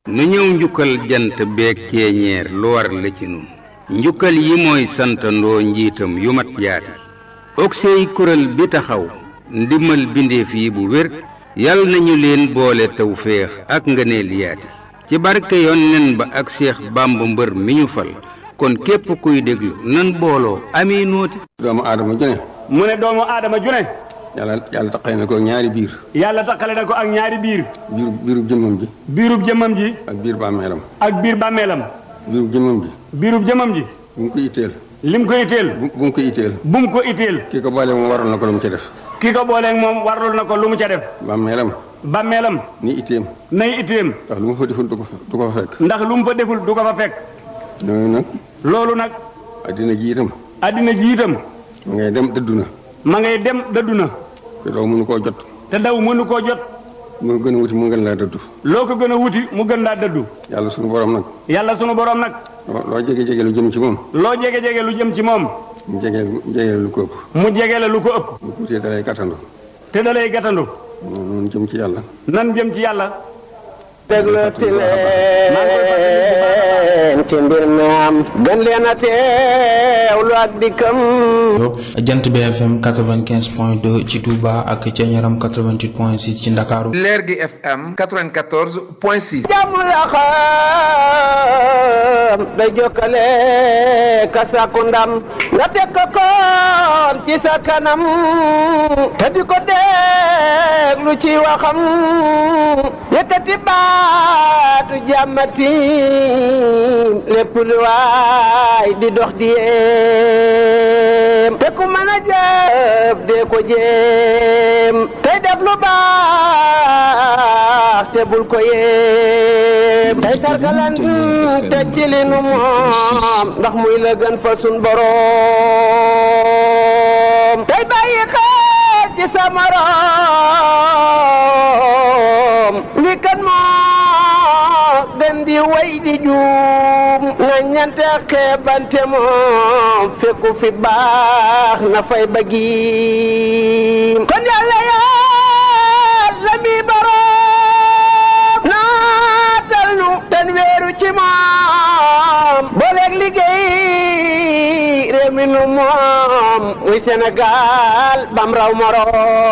nu ñëw njukkal jant beeg ceeñeer lu war la ci nun njukkal yi mooy santandoo njiitam yu mat yaati oksey kuréel bi taxaw ndimal bindeef yi bu wér yal nañu leen boole taw féex ak ngëneel yaati ci barke yoon nen ba ak Seex Bàmba mbër mi ñu fal kon képp kuy déglu nan booloo amee nooti doomu aadama june mu ne doomu aadama june yàlla taqale na ko ñaari biir yàlla taqale na ko ak ñaari biir biirub jëmmam ji biirub jëmmam ji ak biir bàmmeelam ak biir bàmmeelam biirub jëmmam ji biirub jëmmam ji bu mu ko itteel lim ko itteel bu mu ko itteel bu mu ko itteel kii ko boole moom waral na ko lu mu ca def kii ko booleeg moom warul na ko lu mu ca def bàmmeelam ni itteem nay itteem ndax lu mu fa deful du ko fa fekk ndax lu mu fa deful du ko fa fekk loolu nag addina ji itam ma ngay dem dëddu na te daw mënu koo jot moo gën a wuti mu gën laa dëddu loo ko gën a wuti mu gën laa dëddu yàlla sunu borom nag loo jege lu jëm ci moom mu jege lu ko ëpp mu jege la lu ko ëpp bu tuutee dalay gàttandu nan jëm ci yàlla dégloti leen ci mbir mi am gën leen a teewlu ak dikkam Jant bi FM 95.2 ci Touba ak ca Ñaram 88.6 ci Ndakaaru Leer gi FM 94.6 jàmm la xam day jokkale ka sàkku ndam nga teg ko koon ci sa kanam te di ko déglu ci waxam yëkkati baatu jàmmati lépp lu waay di dox di yéem te ku mën a jëf dee ko jéem tey def lu baax te bul ko yéem tey sargalan te ci li nu moom ndax muy la gën fa sun boroom tey bàyyi xel ci sa morom li kan moo gën di way di juum nga ñante xeebante moom fekku fi baax na fay bëggiim kon yàlla yàlla mi boroom naatal nu ten weeru ci moom booleeg liggéey réew mi nu moom muy Sénégal bam raw moroom